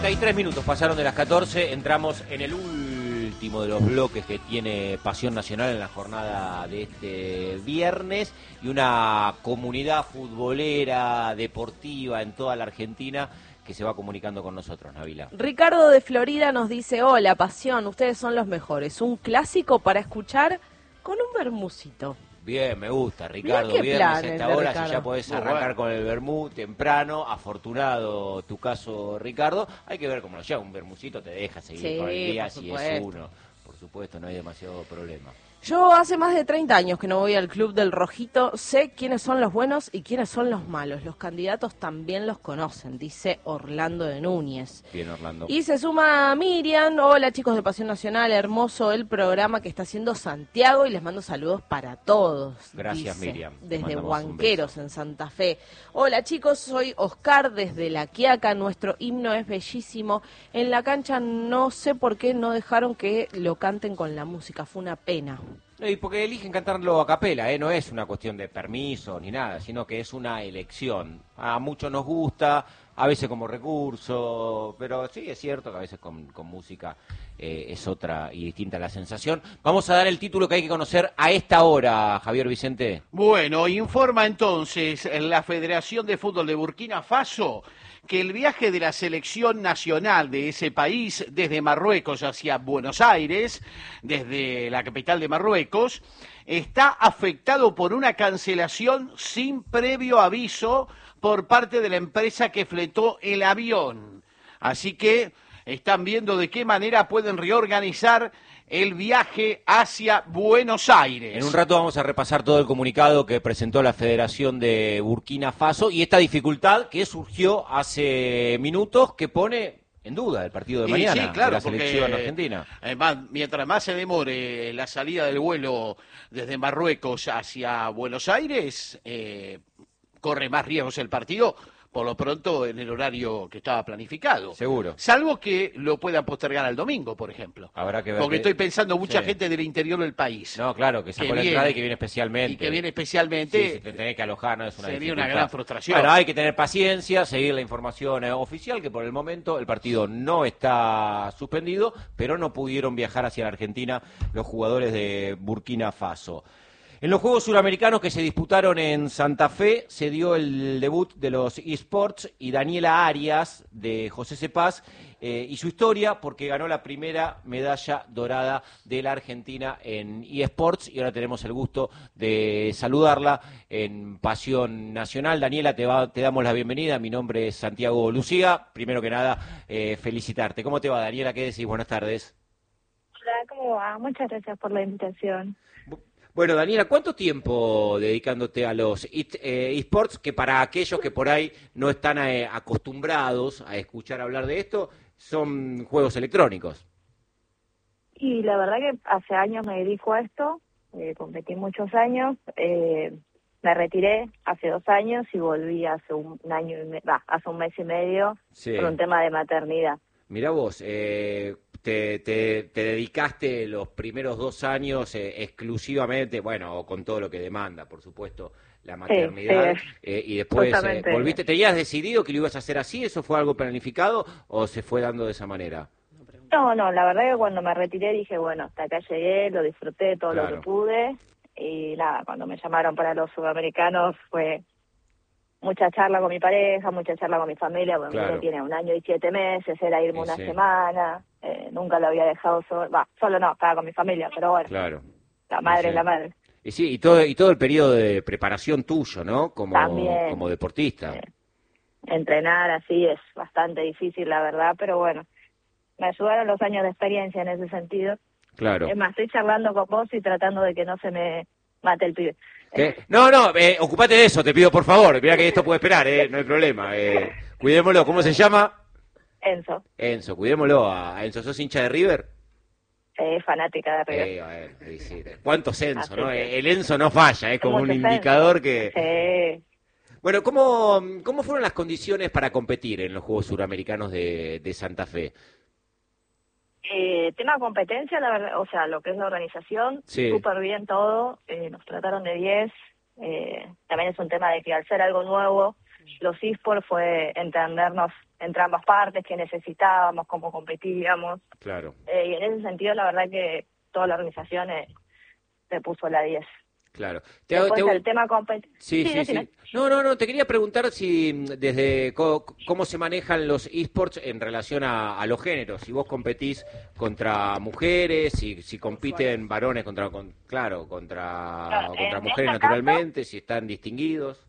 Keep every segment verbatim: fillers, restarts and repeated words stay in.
treinta y tres minutos pasaron de las catorce, entramos en el último de los bloques que tiene Pasión Nacional en la jornada de este viernes y una comunidad futbolera, deportiva en toda la Argentina que se va comunicando con nosotros, Nabila. Ricardo de Florida nos dice, hola Pasión, ustedes son los mejores, un clásico para escuchar con un bermucito. Bien, me gusta, Ricardo. Viernes a esta hora, si ya podés arrancar bueno. con el vermú temprano, afortunado tu caso, Ricardo. Hay que ver cómo lo lleva, un vermucito te deja seguir sí, con el día si es uno. Por supuesto, no hay demasiado problema. Yo hace más de treinta años que no voy al Club del Rojito, sé quiénes son los buenos y quiénes son los malos. Los candidatos también los conocen, dice Orlando de Núñez. Bien, Orlando. Y se suma Miriam, hola chicos de Pasión Nacional, hermoso el programa que está haciendo Santiago y les mando saludos para todos. Gracias, dice, Miriam. Desde Huanqueros, en Santa Fe. Hola chicos, soy Oscar desde La Quiaca, nuestro himno es bellísimo. En la cancha no sé por qué no dejaron que lo canten con la música, fue una pena. Y porque eligen cantarlo a capela, ¿eh? No es una cuestión de permiso ni nada, sino que es una elección. A muchos nos gusta, a veces como recurso, pero sí es cierto que a veces con, con música eh, es otra y distinta la sensación. Vamos a dar el título que hay que conocer a esta hora, Javier Vicente. Bueno, informa entonces la Federación de Fútbol de Burkina Faso que el viaje de la selección nacional de ese país desde Marruecos hacia Buenos Aires, desde la capital de Marruecos, está afectado por una cancelación sin previo aviso por parte de la empresa que fletó el avión. Así que están viendo de qué manera pueden reorganizar el viaje hacia Buenos Aires. En un rato vamos a repasar todo el comunicado que presentó la Federación de Burkina Faso y esta dificultad que surgió hace minutos que pone en duda el partido de mañana sí, claro, de la selección argentina. Además, mientras más se demore la salida del vuelo desde Marruecos hacia Buenos Aires, eh, corre más riesgos el partido, por lo pronto en el horario que estaba planificado. Seguro. Salvo que lo puedan postergar al domingo, por ejemplo. Habrá que ver. Porque que... estoy pensando mucha sí. gente del interior del país. No, claro, que sacó que la viene, entrada y que viene especialmente. Y que viene especialmente. Sí, si te tenés que alojar, no es una Sería dificultad. una gran frustración. Bueno, hay que tener paciencia, seguir la información eh, oficial, que por el momento el partido no está suspendido, pero no pudieron viajar hacia la Argentina los jugadores de Burkina Faso. En los Juegos Suramericanos que se disputaron en Santa Fe se dio el debut de los eSports y Daniela Arias de José Cepaz eh, y su historia porque ganó la primera medalla dorada de la Argentina en eSports y ahora tenemos el gusto de saludarla en Pasión Nacional. Daniela, te, va, te damos la bienvenida, mi nombre es Santiago Lucía. Primero que nada, eh, felicitarte. ¿Cómo te va, Daniela? ¿Qué decís? Buenas tardes. Hola, ¿cómo va? Muchas gracias por la invitación. Bueno, Daniela, ¿cuánto tiempo dedicándote a los eSports? Que para aquellos que por ahí no están eh, acostumbrados a escuchar hablar de esto, son juegos electrónicos. Y la verdad que hace años me dedico a esto, eh, competí muchos años, eh, me retiré hace dos años y volví hace un año y me- bah, hace un mes y medio Sí. por un tema de maternidad. Mirá vos, eh, te, te, te dedicaste los primeros dos años eh, exclusivamente, bueno, o con todo lo que demanda, por supuesto, la maternidad, sí, eh, y después eh, justamente. volviste, ¿tenías decidido que lo ibas a hacer así? ¿Eso fue algo planificado o se fue dando de esa manera? No, no, la verdad que cuando me retiré dije, bueno, hasta acá llegué, lo disfruté todo Claro. lo que pude y nada, cuando me llamaron para los sudamericanos fue mucha charla con mi pareja, mucha charla con mi familia, porque Claro. mi hijo tiene un año y siete meses, era irme Sí, una sí. semana, eh, nunca lo había dejado solo, va, solo no, estaba con mi familia, pero bueno, Claro. la madre Sí. es la madre. Y sí, y todo, y todo el periodo de preparación tuyo, ¿no? Como, También. como deportista. Eh, entrenar así es bastante difícil, la verdad, pero bueno, me ayudaron los años de experiencia en ese sentido. Claro. Es más, estoy charlando con vos y tratando de que no se me mate el pibe. ¿Qué? No, no, eh, ocupate de eso, te pido por favor. Mirá que esto puede esperar, eh, no hay problema. Eh, cuidémoslo, ¿cómo se llama? Enzo, Enzo, cuidémoslo a Enzo. ¿Sos hincha de River? eh, fanática de River. Eh, a ver, sí, sí. ¿Cuántos Enzo, Así no? que- El Enzo no falla, es como un Muchos indicador Enzo. que... Sí. Bueno, ¿cómo, ¿cómo fueron las condiciones para competir en los Juegos Suramericanos de, de Santa Fe? Eh, tema competencia, la verdad, o sea, lo que es la organización, Sí. súper bien todo, eh, nos trataron de diez, eh, también es un tema de que al ser algo nuevo, los eSports fue entendernos entre ambas partes, qué necesitábamos, cómo competíamos. Claro. Eh, y en ese sentido, la verdad que toda la organización eh, se puso la diez. Claro. Te hago, Después te hago... el tema competitivo. Sí, sí, sí, sí. No, no, no, te quería preguntar si desde co cómo se manejan los esports en relación a, a los géneros, si vos competís contra mujeres, si, si compiten varones contra, con, claro, contra, Claro, contra en mujeres este naturalmente, caso, si están distinguidos.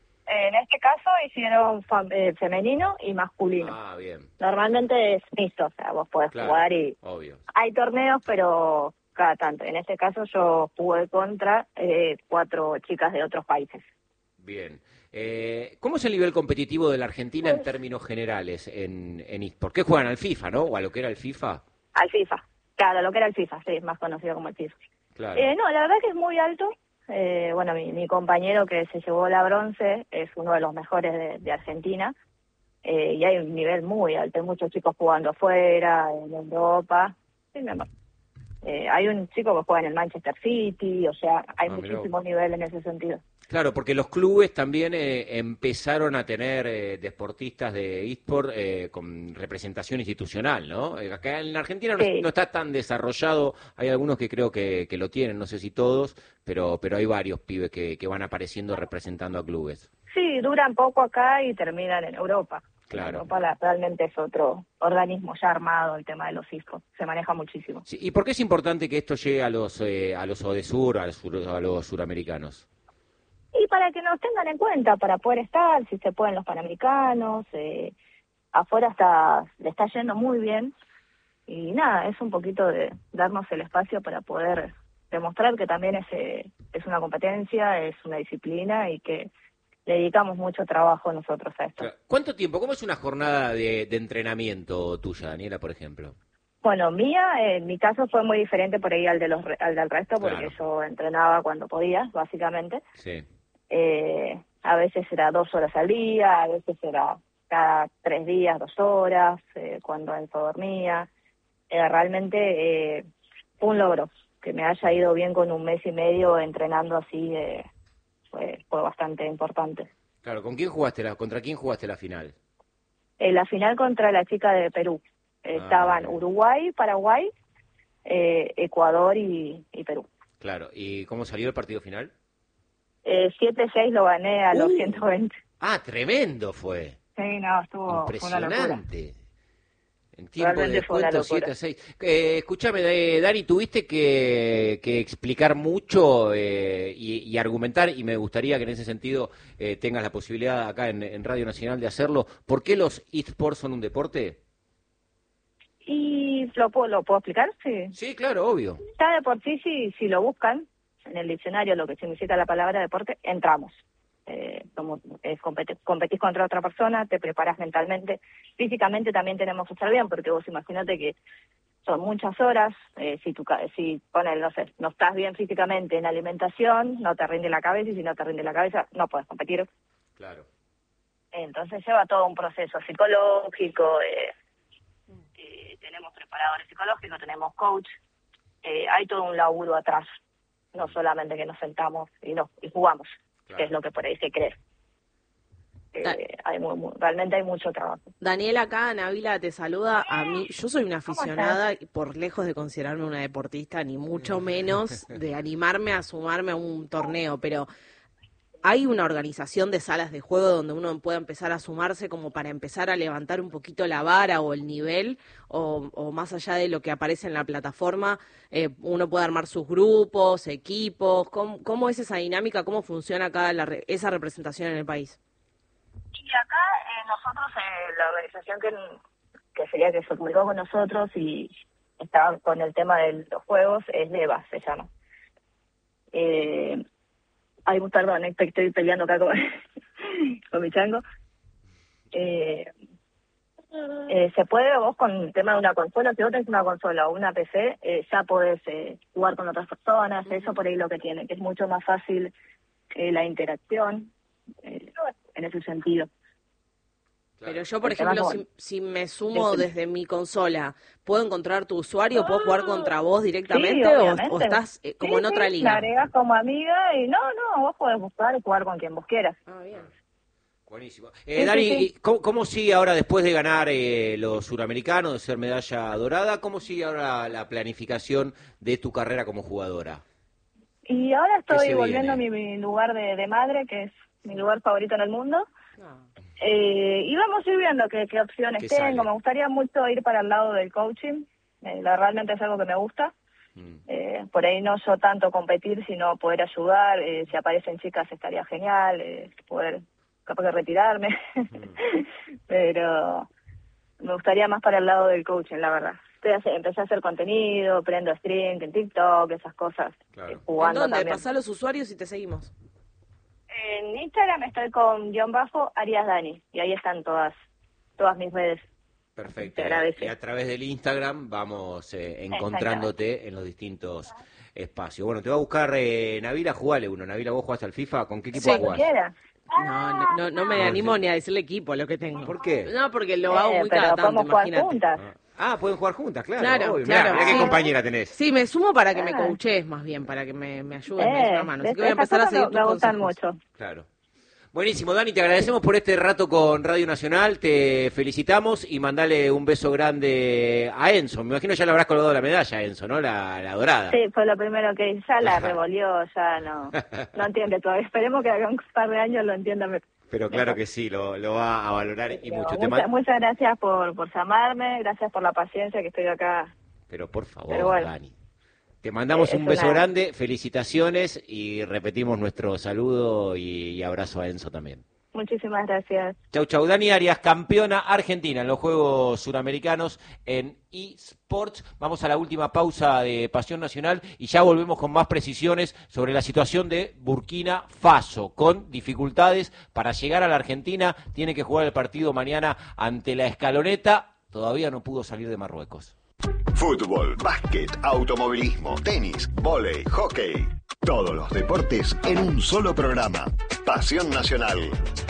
En este caso hicieron eh, femenino y masculino. Ah, bien. Normalmente es mixto, o sea, vos podés Claro, jugar y obvio. hay torneos, pero cada tanto. En este caso yo jugué contra eh, cuatro chicas de otros países. Bien. Eh, ¿Cómo es el nivel competitivo de la Argentina en términos generales en, en eSport? ¿Qué juegan al FIFA, no? ¿O a lo que era el FIFA? Al FIFA, claro, lo que era el FIFA, sí, más conocido como el FIFA. Claro. Eh, no, la verdad que es muy alto. Eh, bueno, mi, mi compañero que se llevó la bronce es uno de los mejores de, de Argentina. Eh, y hay un nivel muy alto, hay muchos chicos jugando afuera, en Europa. Sí, mi amor. Eh, hay un chico que juega en el Manchester City, o sea, hay Ah, muchísimo nivel en ese sentido. Claro, porque los clubes también eh, empezaron a tener eh, deportistas de eSport eh, con representación institucional, ¿no? Eh, acá en Argentina no, Sí. no está tan desarrollado, hay algunos que creo que, que lo tienen, no sé si todos, pero pero hay varios pibes que, que van apareciendo representando a clubes. Sí, duran poco acá y terminan en Europa. Claro. En Europa la, realmente es otro organismo ya armado, el tema de los eSports, se maneja muchísimo. Sí, ¿y por qué es importante que esto llegue a los eh, a los ODESUR, a los, sur- a los suramericanos? Y para que nos tengan en cuenta, para poder estar, si se pueden los panamericanos, eh, afuera está, le está yendo muy bien. Y nada, es un poquito de darnos el espacio para poder demostrar que también es, eh, es una competencia, es una disciplina y que le dedicamos mucho trabajo nosotros a esto. ¿Cuánto tiempo? ¿Cómo es una jornada de, de entrenamiento tuya, Daniela, por ejemplo? Bueno, mía, en mi caso fue muy diferente por ahí al, de los, re- al del resto, porque Claro. yo entrenaba cuando podía, básicamente. Sí. Eh, a veces era dos horas al día, a veces era cada tres días, dos horas, eh, cuando Enzo dormía. Eh, realmente eh, fue un logro. Que me haya ido bien con un mes y medio entrenando así, eh, fue, fue bastante importante. Claro, ¿con quién jugaste la, contra quién jugaste la final? En la final contra la chica de Perú. Eh, Ah, estaban bien. Uruguay, Paraguay, eh, Ecuador y, y Perú. Claro, ¿y cómo salió el partido final? Eh, siete seis lo gané a los Uh. ciento veinte. Ah, tremendo fue. Sí, no, estuvo fue una locura. Impresionante. En tiempo de Realmente fue una descuento locura. siete a seis. Eh, escúchame, eh, Dani, tuviste que, que explicar mucho eh, y, y argumentar, y me gustaría que en ese sentido eh, tengas la posibilidad acá en, en Radio Nacional de hacerlo. ¿Por qué los eSports son un deporte? ¿Y lo puedo, lo puedo explicar? Sí. Sí, claro, obvio. Ya de por sí, si, si lo buscan en el diccionario, lo que significa la palabra deporte, entramos. Eh, como es compet- competís contra otra persona, te preparas mentalmente, físicamente también tenemos que estar bien, porque vos imagínate que son muchas horas, eh, si tu ca- si ponen, no sé, no estás bien físicamente en alimentación, no te rinde la cabeza, y si no te rinde la cabeza, no puedes competir. Claro. Entonces lleva todo un proceso psicológico, eh, eh, tenemos preparadores psicológicos, tenemos coach, eh, hay todo un laburo atrás, no solamente que nos sentamos y no y jugamos. Claro. Que es lo que por ahí se cree. Da- Eh, hay muy, muy- realmente hay mucho trabajo. Daniela, acá Nabila te saluda. A mí, yo soy una ¿Cómo aficionada, y por lejos de considerarme una deportista, ni mucho menos de animarme a sumarme a un torneo, pero ¿hay una organización de salas de juego donde uno pueda empezar a sumarse como para empezar a levantar un poquito la vara o el nivel? O, o más allá de lo que aparece en la plataforma, eh, uno puede armar sus grupos, equipos. ¿Cómo, cómo es esa dinámica? ¿Cómo funciona acá la re- esa representación en el país? Y acá eh, nosotros, eh, la organización que, que sería que se comunicó con nosotros y estaba con el tema de los juegos, es LEVA, se llama. Eh, ay, perdón, es que estoy peleando acá con, con mi chango. Eh, eh, se puede vos con el tema de una consola, si vos tenés una consola o una P C, eh, ya podés eh, jugar con otras personas, eso por ahí lo que tiene, que es mucho más fácil eh, la interacción eh, en ese sentido. Pero yo, por El tema ejemplo, con- si, si me sumo Decime. desde mi consola, ¿puedo encontrar tu usuario? ¿Puedo jugar contra vos directamente? Sí, o, obviamente. o estás eh, como Sí, en otra sí, liga? Me agregas como amiga y no, no, vos podés buscar y jugar con quien vos quieras. Ah, bien. Buenísimo. Eh, Dani, sí, sí. ¿cómo, ¿cómo sigue ahora después de ganar eh, los suramericanos, de ser medalla dorada? ¿Cómo sigue ahora la planificación de tu carrera como jugadora? Y ahora ¿Qué estoy se volviendo viene? a mi, mi lugar de, de madre, que es mi lugar favorito en el mundo. No. Eh, y vamos a ir viendo qué, qué opciones ¿Qué tengo. sale? Me gustaría mucho ir para el lado del coaching. Eh, la, realmente es algo que me gusta. Mm. Eh, por ahí no yo tanto competir, sino poder ayudar. Eh, si aparecen chicas estaría genial. Eh, poder, capaz de retirarme. Pero me gustaría más para el lado del coaching, la verdad. Estoy hace- empecé a hacer contenido, prendo stream en TikTok, esas cosas. Claro. eh, ¿En jugando dónde? también. Pasá los usuarios y te seguimos. En Instagram estoy con guión bajo Arias Dani. Y ahí están todas, todas mis redes. Perfecto. Te agradece. Y a través del Instagram vamos eh, encontrándote en los distintos espacios. Bueno, te va a buscar eh, Nabila, jugale uno. Nabila, ¿vos jugás al FIFA? ¿Con qué equipo Sí. jugás? Cualquiera. No, no, no, no me Ah, animo sí. ni a decirle equipo lo que tengo. ¿Por qué? No, porque lo hago Eh, muy pero cada tanto, podemos jugar imagínate. juntas. Ah, pueden jugar juntas, claro. Claro, obvio. claro, Mirá, mirá qué sí. compañera tenés. Sí, me sumo para que me Ah. coaches más bien, para que me, me ayudes, me des Eh, una mano. Así que voy a esas empezar a cosas seguir me, tus me gustan consejos. mucho. Claro. Buenísimo, Dani, te agradecemos por este rato con Radio Nacional, te felicitamos y mandale un beso grande a Enzo. Me imagino ya le habrás colgado la medalla a Enzo, ¿no? La, la dorada. Sí, fue lo primero que hice. Ya la revolvió, ya no, no entiende todavía. Esperemos que haga un par de años lo entienda mejor. Pero claro que sí, lo, lo va a valorar y Pero mucho. Te muchas, man- muchas gracias por, por llamarme, gracias por la paciencia que estoy acá. Pero por favor, Pero bueno. Dani. Te mandamos Eh, un es beso una- grande, felicitaciones y repetimos nuestro saludo y, y abrazo a Enzo también. Muchísimas gracias. Chau, chau. Dani Arias, campeona argentina en los Juegos Suramericanos en eSports. Vamos a la última pausa de Pasión Nacional y ya volvemos con más precisiones sobre la situación de Burkina Faso, con dificultades para llegar a la Argentina. Tiene que jugar el partido mañana ante la Escaloneta. Todavía no pudo salir de Marruecos. Fútbol, básquet, automovilismo, tenis, vóley, hockey. Todos los deportes en un solo programa. Pasión Nacional.